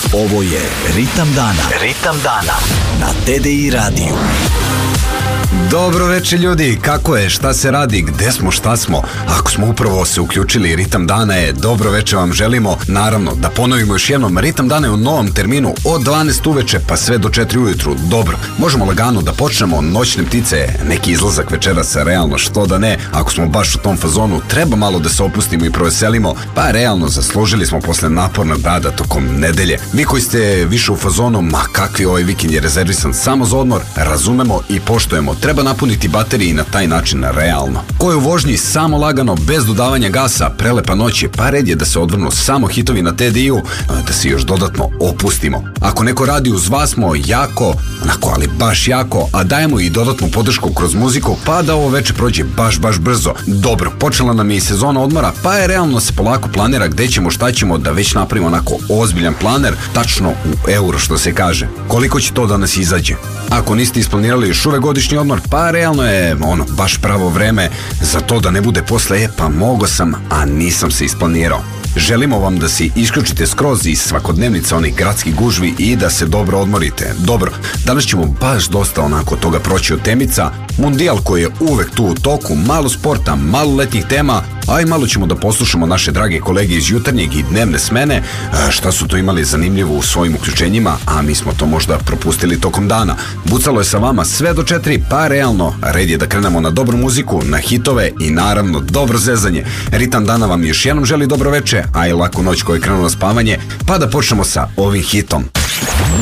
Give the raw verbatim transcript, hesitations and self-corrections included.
Ovo je Ritam dana. Ritam dana na T D I radiju. Dobro večer ljudi, kako je, šta se radi, gde smo, šta smo? Ako smo upravo se uključili, Ritam dana je, dobro večer vam želimo. Naravno, da ponovimo još jednom, Ritam dana je u novom terminu od dvanaest uveče pa sve do četiri ujutru. Dobro, možemo lagano da počnemo, Noćne ptice, neki izlazak večeras, realno što da ne. Ako smo baš u tom fazonu, treba malo da se opustimo i proveselimo, pa realno zaslužili smo posle napornog rada tokom nedelje. Vi koji ste više u fazonu, ma kakvi ovaj vikend je rezervisan samo za odmor, razumemo i poštujemo. Treba napuniti baterije i na taj način realno. Ko je u vožnji samo lagano, bez dodavanja gasa, prelepa noć je, pa red je da se odvrnu samo hitovi na T D I-u, da se još dodatno opustimo. Ako neko radi uz vas smo jako, onako ali baš jako, a dajemo i dodatnu podršku kroz muziku, pa da ovo veče prođe baš baš brzo. Dobro, počela nam je i sezona odmora, pa je realno se polako planira gde ćemo, šta ćemo, da već napravimo onako ozbiljan planer, tačno u euro što se kaže. Koliko će to da nas izađe? Ako niste isplanirali još uvek godišnji odmor, pa realno je ono baš pravo vreme za to da ne bude posle, e pa mogo sam, a nisam se isplanirao. Želimo vam da se isključite skroz iz svakodnevnica onih gradskih gužvi i da se dobro odmorite. Dobro, danas ćemo baš dosta onako toga proći od temica, mundijal koji je uvek tu u toku, malo sporta, malo letnjih tema, a i malo ćemo da poslušamo naše drage kolege iz jutarnjeg i dnevne smene, šta su to imali zanimljivo u svojim uključenjima, a mi smo to možda propustili tokom dana. Bucalo je sa vama sve do četiri, pa realno, red je da krenemo na dobru muziku, na hitove i naravno dobro zezanje. Ritam dana vam još jednom želi dobro veče, a i laku noć koja je krenula na spavanje, pa da počnemo sa ovim hitom.